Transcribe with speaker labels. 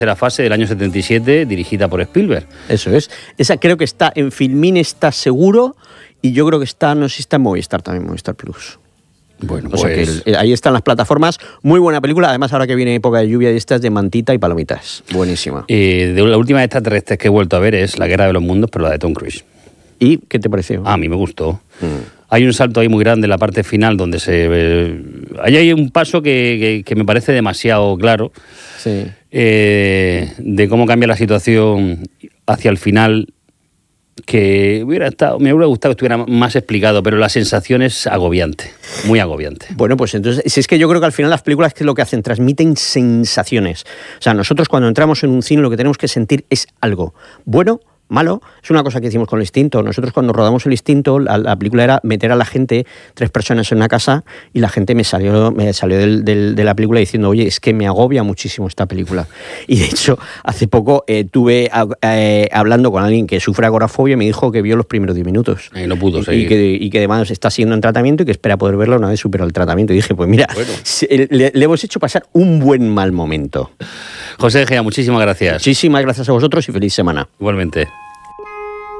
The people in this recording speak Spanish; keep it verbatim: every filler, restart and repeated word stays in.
Speaker 1: Tercera fase del año setenta y siete, dirigida por Spielberg.
Speaker 2: Eso es. Esa creo que está en Filmin, está seguro, y yo creo que está, no sé si está en Movistar también, Movistar Plus.
Speaker 1: Bueno,
Speaker 2: o
Speaker 1: pues...
Speaker 2: sea que el, ahí están las plataformas. Muy buena película, además ahora que viene época de lluvia y estas de mantita y palomitas. Buenísima.
Speaker 1: Eh, de la última de extraterrestres que he vuelto a ver es La Guerra de los Mundos, pero la de Tom Cruise.
Speaker 2: ¿Y qué te pareció?
Speaker 1: A mí me gustó.
Speaker 2: Mm.
Speaker 1: Hay un salto ahí muy grande en la parte final donde se... Eh, ahí hay un paso que, que, que me parece demasiado claro.
Speaker 2: Sí.
Speaker 1: Eh, de cómo cambia la situación hacia el final, que hubiera estado, me hubiera gustado que estuviera más explicado, pero la sensación es agobiante, muy agobiante.
Speaker 2: Bueno, pues entonces, si es que yo creo que al final las películas, ¿qué es lo que hacen? Transmiten sensaciones. O sea, nosotros cuando entramos en un cine lo que tenemos que sentir es algo bueno, malo. Es una cosa que hicimos con El Instinto. Nosotros cuando rodamos El Instinto, la, la película era meter a la gente, tres personas en una casa, y la gente me salió, me salió del, del, de la película diciendo, oye, es que me agobia muchísimo esta película. Y de hecho, hace poco eh, tuve eh, hablando con alguien que sufre agorafobia y me dijo que vio los primeros diez minutos.
Speaker 1: Y no pudo seguir.
Speaker 2: Y que, y que además está siendo en tratamiento y que espera poder verlo una vez superado el tratamiento. Y dije, pues mira, bueno. le, le hemos hecho pasar un buen mal momento.
Speaker 1: José Egea, muchísimas gracias.
Speaker 2: Muchísimas gracias a vosotros y feliz semana.
Speaker 1: Igualmente.